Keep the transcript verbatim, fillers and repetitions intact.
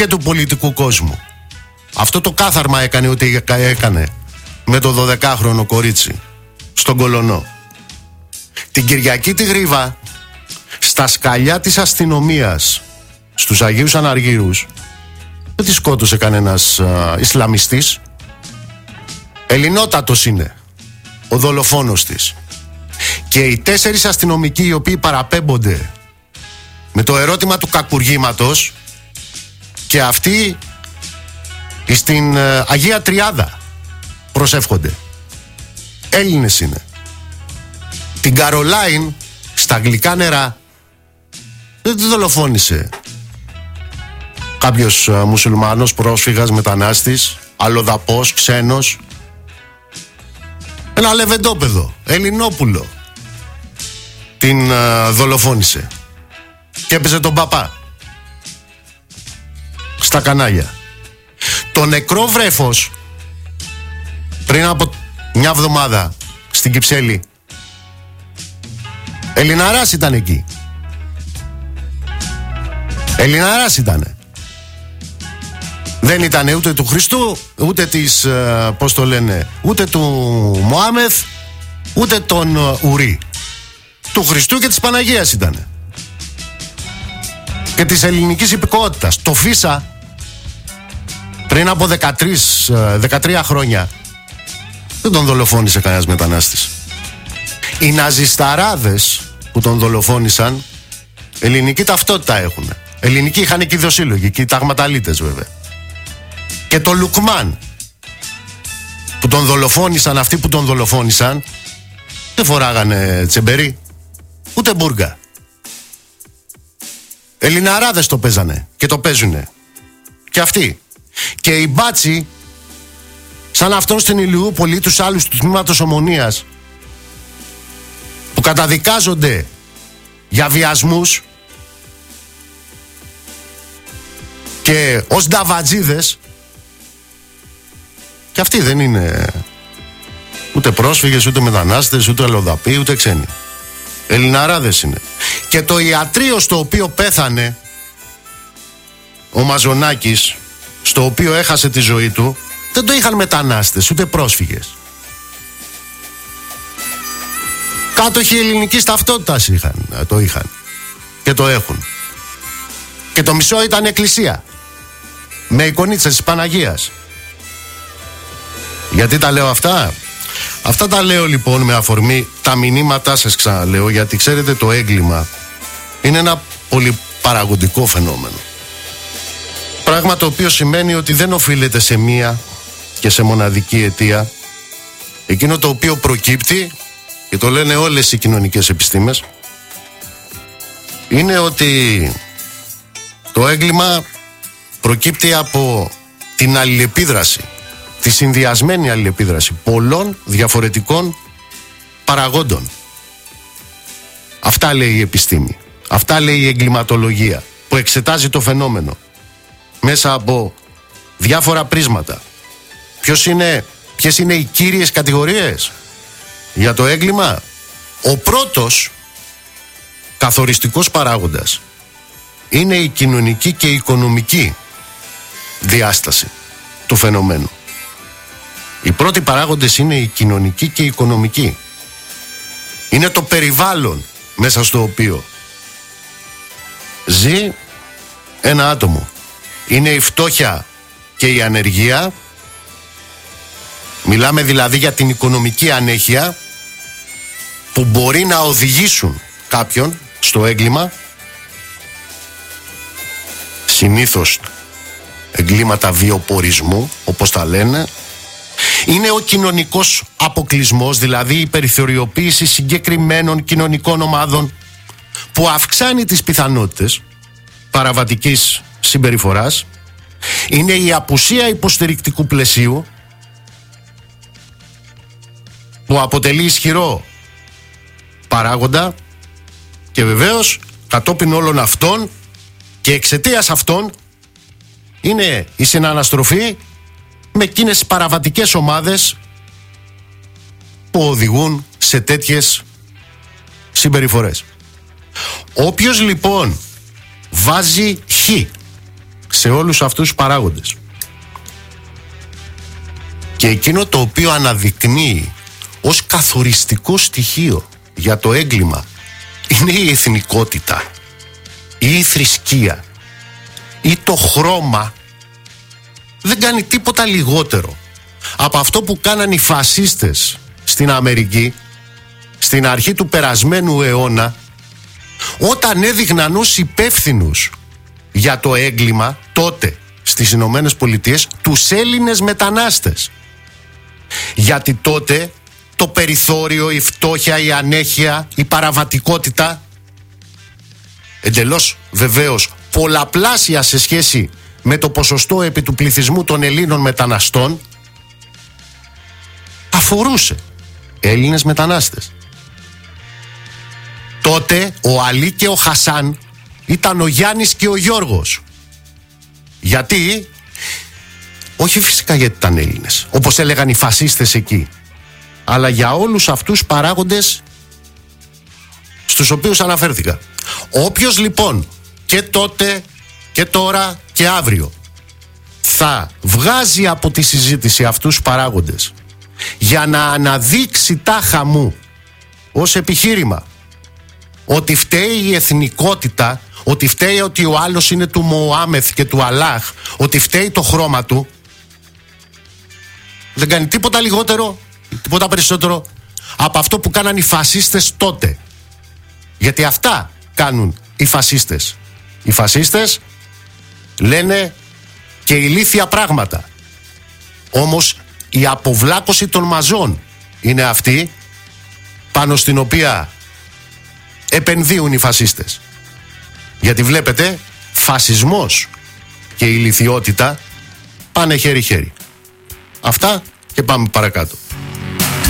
και του πολιτικού κόσμου. Αυτό το κάθαρμα έκανε ό,τι έκανε με το δωδεκάχρονο κορίτσι στον Κολονό. Την Κυριακή τη Γρίβα, στα σκαλιά της αστυνομίας, στους Αγίους Αναργύρους, δεν τη σκότωσε κανένας α, Ισλαμιστής. Ελληνότατος είναι ο δολοφόνος της. Και οι τέσσερις αστυνομικοί οι οποίοι παραπέμπονται με το ερώτημα του κακουργήματος, και αυτοί στην α, Αγία Τριάδα προσεύχονται. Έλληνες είναι. Την Καρολάιν στα Γλυκά Νερά δεν τη δολοφόνησε κάποιος α, μουσουλμάνος, πρόσφυγας, μετανάστης, αλλοδαπός, ξένος. Ένα λεβεντόπεδο, Ελληνόπουλο, την α, δολοφόνησε και έπαιζε τον παπά στα κανάλια. Το νεκρό βρέφος πριν από μια εβδομάδα στην Κυψέλη, Ελληναράς ήταν εκεί. Ελληναράς ήτανε. Δεν ήταν ούτε του Χριστού, ούτε της, πώς το λένε, ούτε του Μωάμεθ, ούτε τον Ουρί. Του Χριστού και της Παναγίας ήτανε. Και της ελληνικής υπηκότητας. Το Φίσα πριν από δεκατρία, δεκατρία χρόνια δεν τον δολοφόνησε κανένας μετανάστης. Οι ναζισταράδες που τον δολοφόνησαν ελληνική ταυτότητα έχουν. Ελληνική είχαν οικειδοσύλλογοι και οι ταγματαλίτες βέβαια. Και το Λουκμάν που τον δολοφόνησαν, αυτοί που τον δολοφόνησαν, δεν φοράγανε τσεμπερί ούτε μπούργα. Ελληναράδες το παίζανε και το παίζουνε και αυτοί. Και οι μπάτσι σαν αυτόν στην Ηλιούπολη, τους άλλους του τμήματος Ομονίας που καταδικάζονται για βιασμούς και ως νταβατζίδες, και αυτοί δεν είναι ούτε πρόσφυγες, ούτε μετανάστες, ούτε αλλοδαποί, ούτε ξένοι. Ελληναράδες είναι. Και το ιατρείο στο οποίο πέθανε ο Μαζονάκης, στο οποίο έχασε τη ζωή του, δεν το είχαν μετανάστες ούτε πρόσφυγες. Κάτοχοι ελληνικής ταυτότητας είχαν, το είχαν και το έχουν. Και το μισό ήταν εκκλησία με εικονίτσες της Παναγίας. Γιατί τα λέω αυτά? Αυτά τα λέω λοιπόν με αφορμή τα μηνύματά σας, ξαναλέω, γιατί ξέρετε το έγκλημα είναι ένα πολυπαραγωγικό φαινόμενο. Πράγμα το οποίο σημαίνει ότι δεν οφείλεται σε μία και σε μοναδική αιτία. Εκείνο το οποίο προκύπτει, και το λένε όλες οι κοινωνικές επιστήμες, είναι ότι το έγκλημα προκύπτει από την αλληλεπίδραση, τη συνδυασμένη αλληλεπίδραση πολλών διαφορετικών παραγόντων. Αυτά λέει η επιστήμη. Αυτά λέει η εγκληματολογία που εξετάζει το φαινόμενο μέσα από διάφορα πρίσματα. Ποιος είναι, ποιες είναι οι κύριες κατηγορίες για το έγκλημα? Ο πρώτος καθοριστικός παράγοντας είναι η κοινωνική και η οικονομική διάσταση του φαινομένου. Οι πρώτοι παράγοντες είναι η κοινωνική και η οικονομική. Είναι το περιβάλλον μέσα στο οποίο ζει ένα άτομο. Είναι η φτώχεια και η ανεργία. Μιλάμε δηλαδή για την οικονομική ανέχεια που μπορεί να οδηγήσουν κάποιον στο έγκλημα. Συνήθως εγκλήματα βιοπορισμού, όπως τα λένε. Είναι ο κοινωνικός αποκλεισμός, δηλαδή η περιθωριοποίηση συγκεκριμένων κοινωνικών ομάδων που αυξάνει τις πιθανότητες παραβατικής συμπεριφοράς. Είναι η απουσία υποστηρικτικού πλαισίου που αποτελεί ισχυρό παράγοντα, και βεβαίως κατόπιν όλων αυτών και εξαιτίας αυτών είναι η συναναστροφή με εκείνες τις παραβατικές ομάδες που οδηγούν σε τέτοιες συμπεριφορές. Όποιος λοιπόν βάζει χ σε όλους αυτούς τους παράγοντες. Και εκείνο το οποίο αναδεικνύει ως καθοριστικό στοιχείο για το έγκλημα είναι η εθνικότητα ή η θρησκεία ή το χρώμα. Δεν κάνει τίποτα λιγότερο από αυτό που κάναν οι φασίστες στην Αμερική στην αρχή του περασμένου αιώνα, όταν έδειχναν ως υπεύθυνους για το έγκλημα τότε στις Ηνωμένες Πολιτείες τους Έλληνες μετανάστες. Γιατί τότε το περιθώριο, η φτώχεια, η ανέχεια, η παραβατικότητα, εντελώς βεβαίως πολλαπλάσια σε σχέση με το ποσοστό επί του πληθυσμού των Ελλήνων μεταναστών, αφορούσε Έλληνες μετανάστες. Τότε ο Αλή και ο Χασάν ήταν ο Γιάννης και ο Γιώργος. Γιατί? Όχι φυσικά γιατί ήταν Έλληνες, όπως έλεγαν οι φασίστες εκεί, αλλά για όλους αυτούς παράγοντες στους οποίους αναφέρθηκα. Όποιος λοιπόν και τότε και τώρα και αύριο θα βγάζει από τη συζήτηση αυτούς τους παράγοντες για να αναδείξει τάχα μου ως επιχείρημα ότι φταίει η εθνικότητα, ότι φταίει ότι ο άλλος είναι του Μωάμεθ και του Αλλάχ, ότι φταίει το χρώμα του, δεν κάνει τίποτα λιγότερο, τίποτα περισσότερο από αυτό που κάναν οι φασίστες τότε. Γιατί αυτά κάνουν οι φασίστες. Οι φασίστες λένε και ηλίθια πράγματα. Όμως η αποβλάκωση των μαζών είναι αυτή πάνω στην οποία επενδύουν οι φασίστες. Γιατί βλέπετε, φασισμός και ηλιθιότητα πάνε χέρι-χέρι. Αυτά και πάμε παρακάτω.